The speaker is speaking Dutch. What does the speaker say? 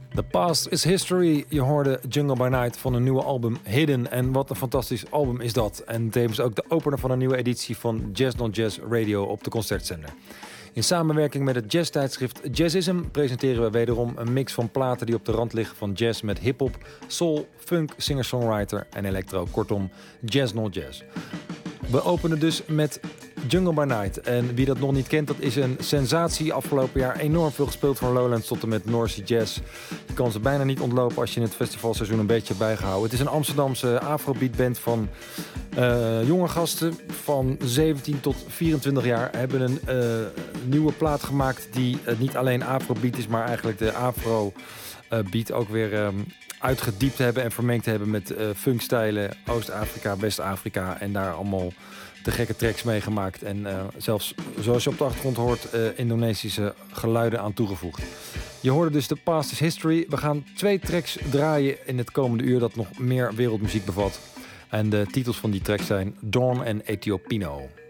The Past is History. Je hoorde Jungle by Night van een nieuwe album Hidden. En wat een fantastisch album is dat. En tevens ook de opener van een nieuwe editie van Jazz Not Jazz Radio op de Concertzender. In samenwerking met het jazztijdschrift Jazzism presenteren we wederom een mix van platen die op de rand liggen van jazz met hip-hop, soul, funk, singer-songwriter en electro. Kortom, Jazz Not Jazz. We openen dus met Jungle by Night. En wie dat nog niet kent, dat is een sensatie. Afgelopen jaar enorm veel gespeeld van Lowlands tot en met North Sea Jazz. Je kan ze bijna niet ontlopen als je het festivalseizoen een beetje bijgehouden. Het is een Amsterdamse afrobeatband van jonge gasten van 17 tot 24 jaar. Hebben een nieuwe plaat gemaakt die niet alleen afrobeat is, maar eigenlijk de afrobeat ook weer uitgediept hebben en vermengd hebben met funkstijlen, Oost-Afrika, West-Afrika en daar allemaal de gekke tracks meegemaakt. En zelfs, zoals je op de achtergrond hoort, Indonesische geluiden aan toegevoegd. Je hoorde dus The Past is History. We gaan 2 tracks draaien in het komende uur dat nog meer wereldmuziek bevat. En de titels van die tracks zijn Dawn en Ethiopiano.